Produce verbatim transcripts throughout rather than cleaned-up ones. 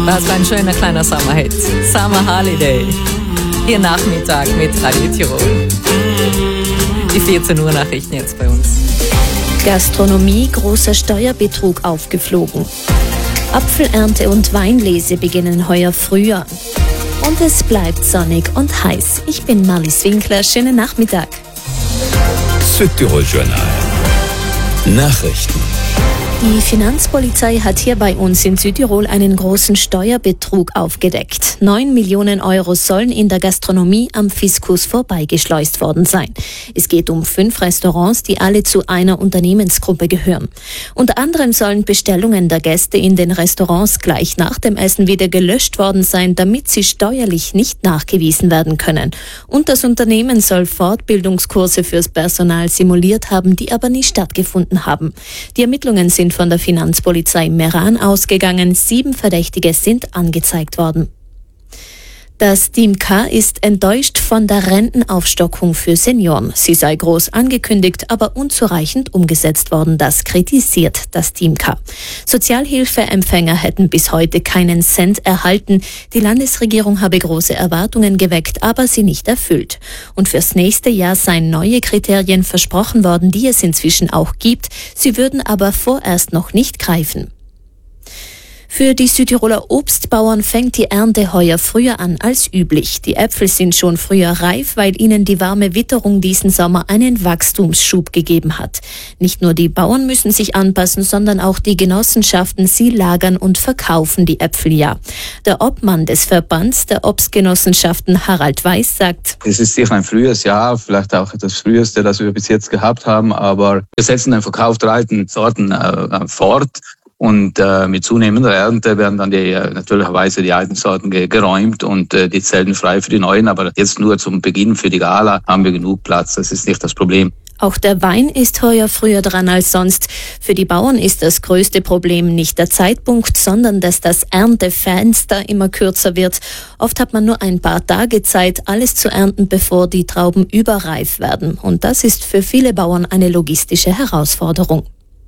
Was für ein schöner kleiner Sommerhit. Summer Holiday. Hier Nachmittag mit Radio Tirol. Die vierzehn Uhr Nachrichten jetzt bei uns. Gastronomie, großer Steuerbetrug aufgeflogen. Apfelernte und Weinlese beginnen heuer früher. Und es bleibt sonnig und heiß. Ich bin Marlies Winkler. Schönen Nachmittag. Südtirol Journal. Nachrichten. Die Finanzpolizei hat hier bei uns in Südtirol einen großen Steuerbetrug aufgedeckt. Neun Millionen Euro sollen in der Gastronomie am Fiskus vorbeigeschleust worden sein. Es geht um fünf Restaurants, die alle zu einer Unternehmensgruppe gehören. Unter anderem sollen Bestellungen der Gäste in den Restaurants gleich nach dem Essen wieder gelöscht worden sein, damit sie steuerlich nicht nachgewiesen werden können. Und das Unternehmen soll Fortbildungskurse fürs Personal simuliert haben, die aber nie stattgefunden haben. Die Ermittlungen sind von der Finanzpolizei Meran ausgegangen. Sieben Verdächtige sind angezeigt worden. Das Team K ist enttäuscht von der Rentenaufstockung für Senioren. Sie sei groß angekündigt, aber unzureichend umgesetzt worden. Das kritisiert das Team K. Sozialhilfeempfänger hätten bis heute keinen Cent erhalten. Die Landesregierung habe große Erwartungen geweckt, aber sie nicht erfüllt. Und fürs nächste Jahr seien neue Kriterien versprochen worden, die es inzwischen auch gibt. Sie würden aber vorerst noch nicht greifen. Für die Südtiroler Obstbauern fängt die Ernte heuer früher an als üblich. Die Äpfel sind schon früher reif, weil ihnen die warme Witterung diesen Sommer einen Wachstumsschub gegeben hat. Nicht nur die Bauern müssen sich anpassen, sondern auch die Genossenschaften. Sie lagern und verkaufen die Äpfel ja. Der Obmann des Verbands der Obstgenossenschaften, Harald Weiß, sagt: Es ist sicher ein frühes Jahr, vielleicht auch das früheste, das wir bis jetzt gehabt haben, aber wir setzen den Verkauf der alten Sorten äh, fort. Und äh, mit zunehmender Ernte werden dann die, äh, natürlicherweise die alten Sorten ge- geräumt und äh, die Zelten frei für die neuen. Aber jetzt nur zum Beginn für die Gala haben wir genug Platz. Das ist nicht das Problem. Auch der Wein ist heuer früher dran als sonst. Für die Bauern ist das größte Problem nicht der Zeitpunkt, sondern dass das Erntefenster immer kürzer wird. Oft hat man nur ein paar Tage Zeit, alles zu ernten, bevor die Trauben überreif werden. Und das ist für viele Bauern eine logistische Herausforderung.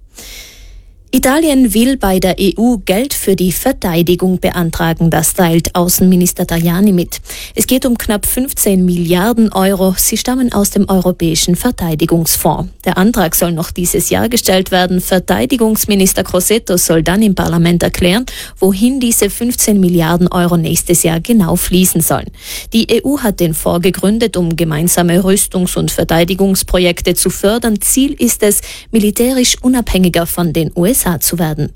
Italien will bei der E U Geld für die Verteidigung beantragen, das teilt Außenminister Tajani mit. Es geht um knapp fünfzehn Milliarden Euro. Sie stammen aus dem Europäischen Verteidigungsfonds. Der Antrag soll noch dieses Jahr gestellt werden. Verteidigungsminister Crosetto soll dann im Parlament erklären, wohin diese fünfzehn Milliarden Euro nächstes Jahr genau fließen sollen. Die E U hat den Fonds gegründet, um gemeinsame Rüstungs- und Verteidigungsprojekte zu fördern. Ziel ist es, militärisch unabhängiger von den U S A zu werden.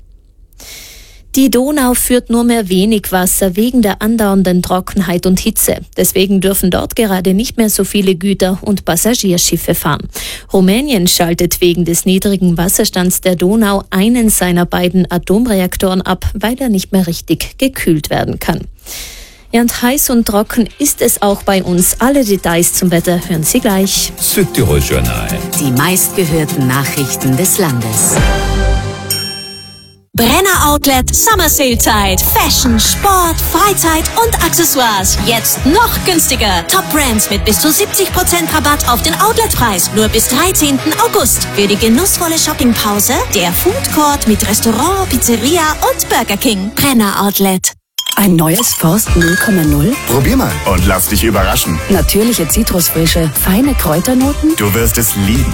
Die Donau führt nur mehr wenig Wasser wegen der andauernden Trockenheit und Hitze. Deswegen dürfen dort gerade nicht mehr so viele Güter- und Passagierschiffe fahren. Rumänien schaltet wegen des niedrigen Wasserstands der Donau einen seiner beiden Atomreaktoren ab, weil er nicht mehr richtig gekühlt werden kann. Ja, und heiß und trocken ist es auch bei uns. Alle Details zum Wetter hören Sie gleich. Südtirol Journal. Die meistgehörten Nachrichten des Landes. Brenner Outlet Summer Sale Zeit. Fashion, Sport, Freizeit und Accessoires. Jetzt noch günstiger. Top Brands mit bis zu siebzig Prozent Rabatt auf den Outletpreis. Nur bis dreizehnten August. Für die genussvolle Shoppingpause der Food Court mit Restaurant, Pizzeria und Burger King. Brenner Outlet. Ein neues Forst null Komma null? Probier mal und lass dich überraschen. Natürliche Zitrusfrische, feine Kräuternoten? Du wirst es lieben.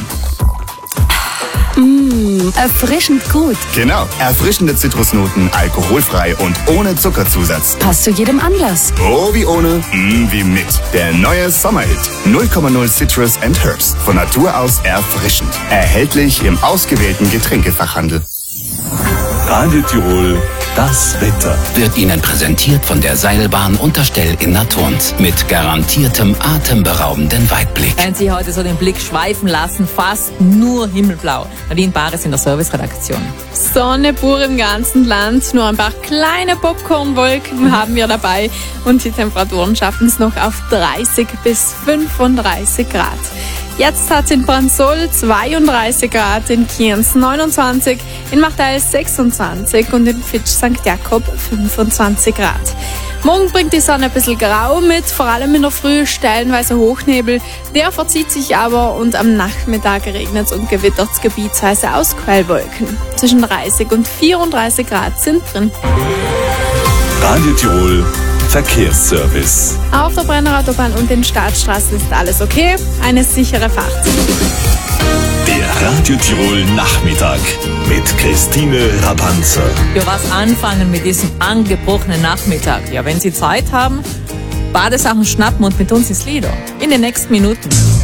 Mmh, erfrischend gut. Genau, erfrischende Zitrusnoten, alkoholfrei und ohne Zuckerzusatz. Passt zu jedem Anlass. Oh, wie ohne, mm, wie mit. Der neue Sommerhit. null Komma null Citrus and Herbs. Von Natur aus erfrischend. Erhältlich im ausgewählten Getränkefachhandel. Radio Tirol, das Wetter. Wird Ihnen präsentiert von der Seilbahn Unterstell in Naturns mit garantiertem atemberaubenden Weitblick. Wenn Sie heute so den Blick schweifen lassen, fast nur himmelblau. Nadine Bares in der Serviceredaktion. Sonne pur im ganzen Land, nur ein paar kleine Popcornwolken haben wir dabei und die Temperaturen schaffen es noch auf dreißig bis fünfunddreißig Grad. Jetzt hat es in Bransol zweiunddreißig Grad, in Kienz neunundzwanzig, in Marteil sechsundzwanzig und in Fitsch Sankt Jakob fünfundzwanzig Grad. Morgen bringt die Sonne ein bisschen Grau mit, vor allem in der Früh stellenweise Hochnebel. Der verzieht sich aber und am Nachmittag regnet es und gewittert es gebietsweise aus Quellwolken. Zwischen dreißig und vierunddreißig Grad sind drin. Radio Tirol Verkehrsservice. Auf der Brennerautobahn und den Staatsstraßen ist alles okay. Eine sichere Fahrt. Der Radio Tirol Nachmittag mit Christine Rapanzer. Ja, was anfangen mit diesem angebrochenen Nachmittag? Ja, wenn Sie Zeit haben, Badesachen schnappen und mit uns ins Lido. In den nächsten Minuten.